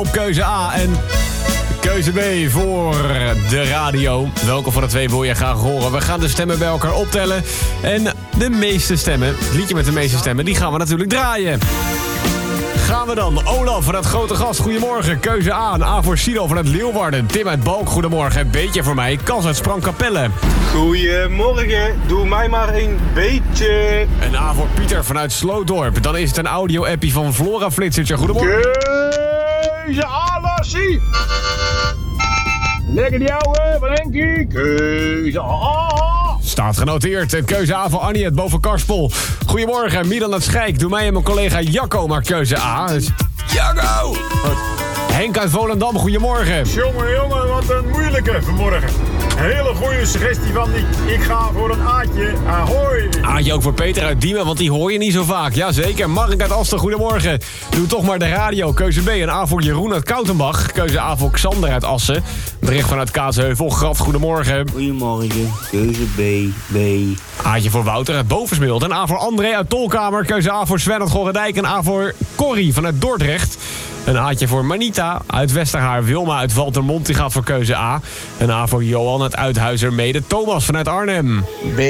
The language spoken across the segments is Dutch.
op keuze A en keuze B voor de radio. Welke van de twee wil je graag horen? We gaan de stemmen bij elkaar optellen. En de meeste stemmen, het liedje met de meeste stemmen, die gaan we natuurlijk draaien. Gaan we dan. Olaf vanuit Grote Gast, goedemorgen. Keuze A, een A voor Silo vanuit Leeuwarden. Tim uit Balk, goedemorgen. Een beetje voor mij. Kas uit Sprangkapelle. Goedemorgen, doe mij maar een beetje. Een A voor Pieter vanuit Slootdorp. Dan is het een audio-appie van Flora Flitsertje. Goedemorgen. Keuze A, Lassie. Lekker die ouwe, van Henkie. Keuze A. Staat genoteerd. En keuze A voor Annie uit Bovenkarspel. Goedemorgen, Milan uit Schijk. Doe mij en mijn collega Jacco maar keuze A. Dus... Jacco. Henk uit Volendam, goedemorgen. Jongen, wat een moeilijke vanmorgen. Een hele goede suggestie van ik ga voor een Aatje. Ahoy! Aatje ook voor Peter uit Diemen, want die hoor je niet zo vaak. Jazeker. Mark uit Asten, goedemorgen. Doe toch maar de radio. Keuze B, een A voor Jeroen uit Koutenbach. Keuze A voor Xander uit Assen. Bericht vanuit Kaatsheuvel. Graf, goedemorgen. Goedemorgen. Keuze B. Aatje voor Wouter uit Bovensmild. Een A voor André uit Tolkamer. Keuze A voor Sven uit Gorredijk. Een A voor Corrie vanuit Dordrecht. Een A'tje voor Manita uit Westerhaar. Wilma uit Valtermond, die gaat voor keuze A. Een A voor Johan uit Uithuizermede. Thomas vanuit Arnhem. B.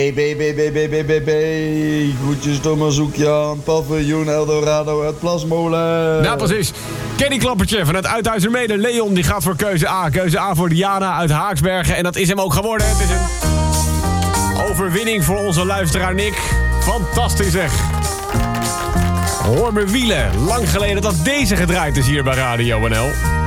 Groetjes Thomas Hoekjaan. Paviljoen Eldorado uit Plasmolen. Nou, precies. Kenny Klappertje vanuit Uithuizermede. Leon, die gaat voor keuze A. Keuze A voor Diana uit Haaksbergen. En dat is hem ook geworden. Het is een overwinning voor onze luisteraar Nick. Fantastisch zeg. Hoor me wielen. Lang geleden dat deze gedraaid is hier bij Radio NL.